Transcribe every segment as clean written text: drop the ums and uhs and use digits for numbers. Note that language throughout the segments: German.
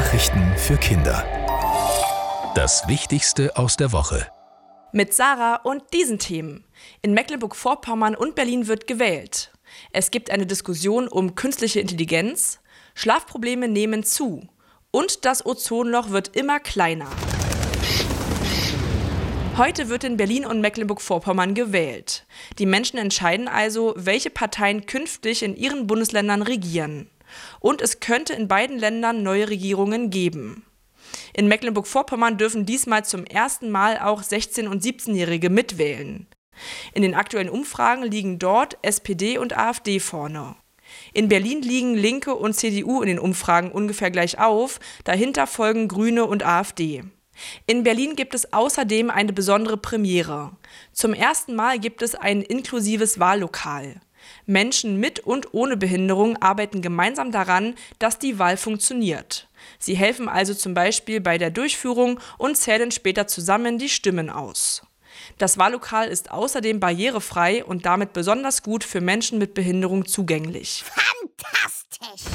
Nachrichten für Kinder. Das Wichtigste aus der Woche. Mit Sarah und diesen Themen. In Mecklenburg-Vorpommern und Berlin wird gewählt. Es gibt eine Diskussion um künstliche Intelligenz. Schlafprobleme nehmen zu. Und das Ozonloch wird immer kleiner. Heute wird in Berlin und Mecklenburg-Vorpommern gewählt. Die Menschen entscheiden also, welche Parteien künftig in ihren Bundesländern regieren. Und es könnte in beiden Ländern neue Regierungen geben. In Mecklenburg-Vorpommern dürfen diesmal zum ersten Mal auch 16- und 17-Jährige mitwählen. In den aktuellen Umfragen liegen dort SPD und AfD vorne. In Berlin liegen Linke und CDU in den Umfragen ungefähr gleich auf, dahinter folgen Grüne und AfD. In Berlin gibt es außerdem eine besondere Premiere. Zum ersten Mal gibt es ein inklusives Wahllokal. Menschen mit und ohne Behinderung arbeiten gemeinsam daran, dass die Wahl funktioniert. Sie helfen also zum Beispiel bei der Durchführung und zählen später zusammen die Stimmen aus. Das Wahllokal ist außerdem barrierefrei und damit besonders gut für Menschen mit Behinderung zugänglich. Fantastisch!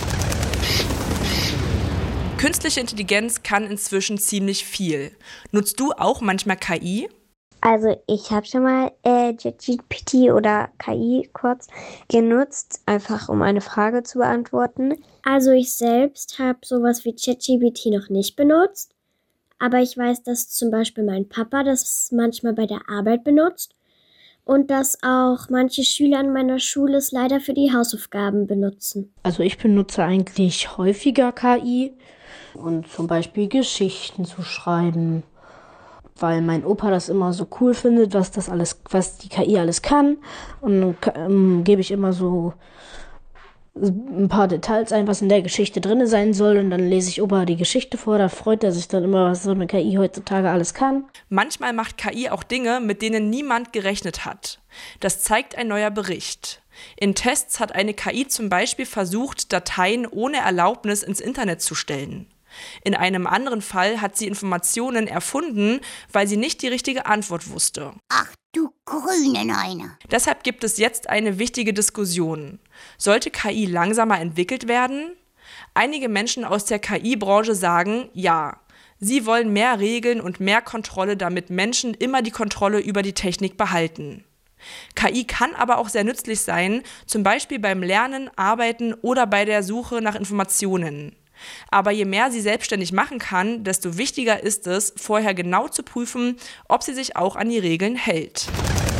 Künstliche Intelligenz kann inzwischen ziemlich viel. Nutzt du auch manchmal KI? Also ich habe schon mal ChatGPT oder KI kurz genutzt, einfach um eine Frage zu beantworten. Also ich selbst habe sowas wie ChatGPT noch nicht benutzt, aber ich weiß, dass zum Beispiel mein Papa das manchmal bei der Arbeit benutzt und dass auch manche Schüler an meiner Schule es leider für die Hausaufgaben benutzen. Also ich benutze eigentlich häufiger KI und zum Beispiel Geschichten zu schreiben, weil mein Opa das immer so cool findet, was die KI alles kann. Und dann gebe ich immer so ein paar Details ein, was in der Geschichte drin sein soll. Und dann lese ich Opa die Geschichte vor. Da freut er sich dann immer, was so eine KI heutzutage alles kann. Manchmal macht KI auch Dinge, mit denen niemand gerechnet hat. Das zeigt ein neuer Bericht. In Tests hat eine KI zum Beispiel versucht, Dateien ohne Erlaubnis ins Internet zu stellen. In einem anderen Fall hat sie Informationen erfunden, weil sie nicht die richtige Antwort wusste. Ach du grüne Neune! Deshalb gibt es jetzt eine wichtige Diskussion. Sollte KI langsamer entwickelt werden? Einige Menschen aus der KI-Branche sagen, ja. Sie wollen mehr Regeln und mehr Kontrolle, damit Menschen immer die Kontrolle über die Technik behalten. KI kann aber auch sehr nützlich sein, zum Beispiel beim Lernen, Arbeiten oder bei der Suche nach Informationen. Aber je mehr sie selbstständig machen kann, desto wichtiger ist es, vorher genau zu prüfen, ob sie sich auch an die Regeln hält.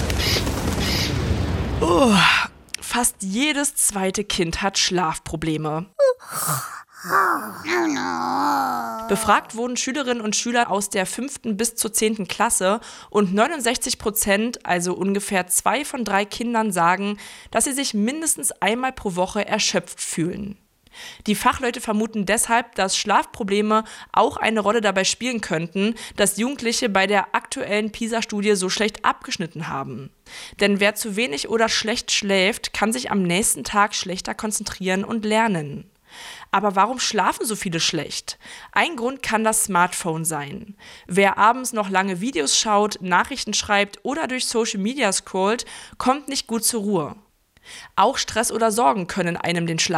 Fast jedes zweite Kind hat Schlafprobleme. Befragt wurden Schülerinnen und Schüler aus der 5. bis zur 10. Klasse und 69%, also ungefähr 2 von 3 Kindern, sagen, dass sie sich mindestens einmal pro Woche erschöpft fühlen. Die Fachleute vermuten deshalb, dass Schlafprobleme auch eine Rolle dabei spielen könnten, dass Jugendliche bei der aktuellen PISA-Studie so schlecht abgeschnitten haben. Denn wer zu wenig oder schlecht schläft, kann sich am nächsten Tag schlechter konzentrieren und lernen. Aber warum schlafen so viele schlecht? Ein Grund kann das Smartphone sein. Wer abends noch lange Videos schaut, Nachrichten schreibt oder durch Social Media scrollt, kommt nicht gut zur Ruhe. Auch Stress oder Sorgen können einem den Schlaf